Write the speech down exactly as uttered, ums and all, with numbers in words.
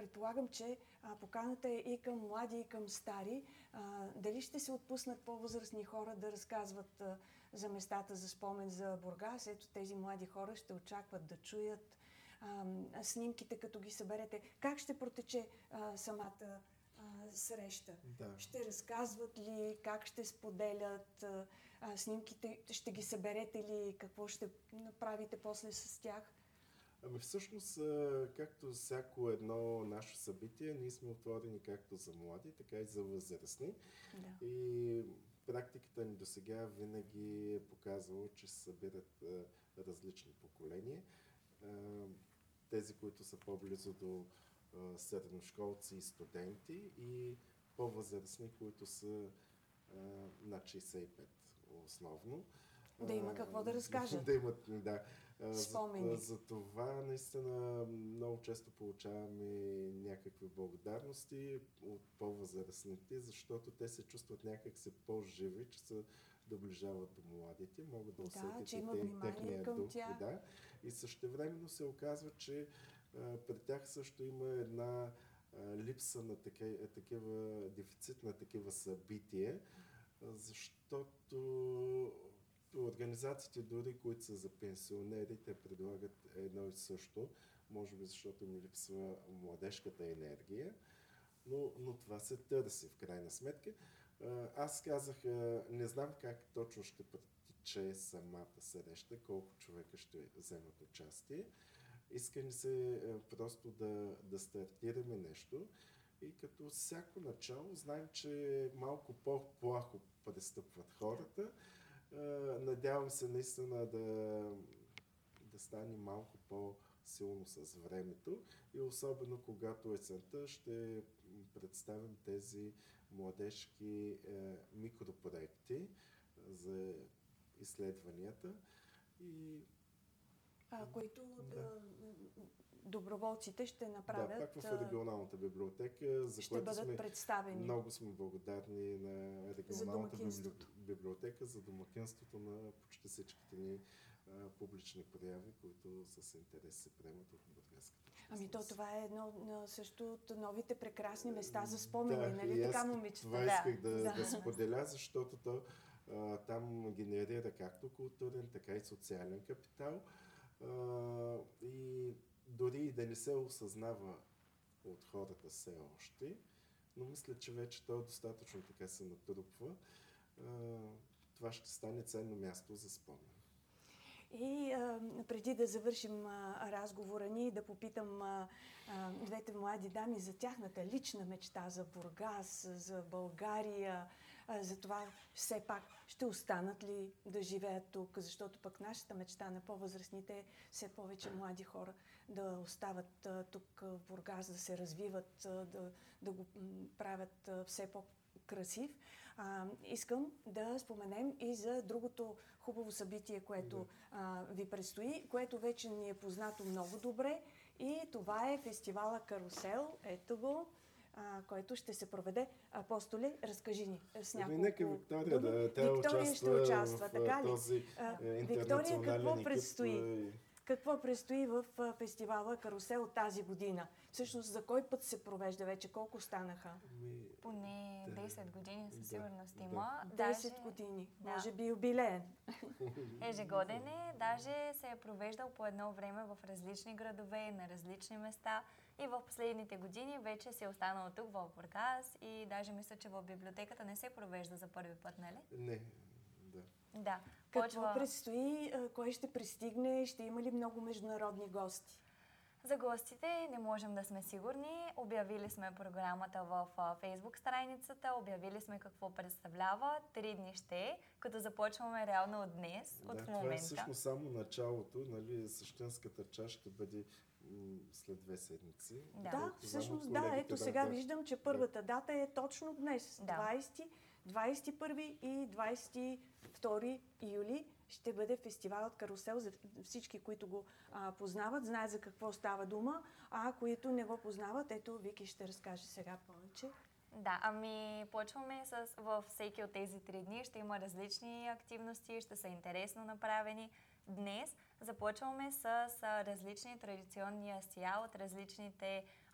предполагам, че а, поканата е и към млади, и към стари. А, дали ще се отпуснат по-възрастни хора да разказват а, за местата за спомен за Бургас? Ето тези млади хора ще очакват да чуят а, снимките, като ги съберете. Как ще протече а, самата а, среща? Да. Ще разказват ли? Как ще споделят а, а, снимките? Ще ги съберете ли? Какво ще направите после с тях? Ами всъщност, както всяко едно наше събитие, ние сме отворени както за млади, така и за възрастни. Да. И практиката ни до сега винаги е показвала, че се събират различни поколения. Тези, които са по-близо до средношколци и студенти, и по-възрастни, които са над шейсет и пет основно. Да има какво да разкажат. Да имат, да. Спомени. За, за това наистина много често получаваме някакви благодарности от по-възрастните, защото те се чувстват някак се по-живи, че се доближават до младите, могат да усетят да, че и има те, внимание техния към дух. тях. Да. И същевременно се оказва, че а, при тях също има една а, липса на такива, такива, дефицит на такива събития, защото организациите, дори които са за пенсионери, те предлагат едно и също, може би защото ми липсва младежката енергия, но, но това се търси в крайна сметка. Аз казах, не знам как точно ще протече самата среща, колко човека ще вземат участие. Иска ни се просто да, да стартираме нещо и като всяко начало знаем, че малко по-плахо пристъпват хората. Надявам се наистина да, да стане малко по-силно с времето и особено когато есента ще представим тези младежки е, микропроекти за изследванията и А, които да. доброволците ще направят. Да, пак в регионалната библиотека, за ще което бъдат сме представени. Много сме благодарни на регионалната за библиотека за домакинството на почти всичките ни а, публични прояви, които с интерес се приемат от Бургаската. Ами то това е едно също от новите прекрасни места за спомени, да, нали така, момичета? Това да. исках да, да. да споделя, защото то а, там генерира както културен, така и социален капитал. А, и дори и да не се осъзнава от хората все още, но мисля, че вече то достатъчно така се натрупва. А, това ще стане ценно място за спомен. И а, преди да завършим а, разговора ни, да попитам а, а, двете млади дами за тяхната лична мечта за Бургас, за България, а, за това все пак ще останат ли да живеят тук, защото пък нашата мечта на по-възрастните е все повече млади хора да остават а, тук в Бургас, да се развиват, а, да, да го м, правят а, все по красив. А, искам да споменем и за другото хубаво събитие, което а, ви предстои, което вече ни е познато много добре, и това е фестивала Карусел. Ето го, а, който ще се проведе. Апостоле, разкажи ни с няколко Нека Виктория думи. да тя Виктория участва ще участва, в така ли? този А, интернационален Виктория, какво екип. предстои? Какво предстои в фестивала Карусел тази година? Всъщност за кой път се провежда вече? Колко станаха? Ми, Поне десет години със да, сигурност да. има. десет Даже, години. да. Може би юбилеен. Ежегоден е. Даже се е провеждал по едно време в различни градове, на различни места. И в последните години вече се е останал тук в Бургас и даже мисля, че в библиотеката не се провежда за първи път, нали? Не, да. Да. Какво Почва... предстои? Кой ще пристигне? Ще има ли много международни гости? За гостите не можем да сме сигурни. Обявили сме програмата в Фейсбук страницата, обявили сме какво представлява. Три дни ще, като започваме реално от днес, Да, от това момента. е всъщност само началото, нали, същинската част ще бъде м- след две седмици. Да, Да, всъщност да, ето сега виждам, че първата дата е точно днес, Да. двадесети, двадесет и първи и двадесет и втори юли ще бъде фестивалът Карусел. За всички, които го а, познават, знаят за какво става дума, а които не го познават, ето Вики ще разкаже сега повече. Да, ами почваме с във всеки от тези три дни ще има различни активности, ще са интересно направени. Днес започваме с, с различни традиционни ястия от различните